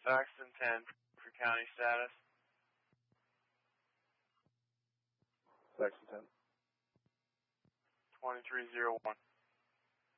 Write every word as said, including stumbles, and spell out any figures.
Saxton ten for county status. Saxton ten. twenty-three zero one.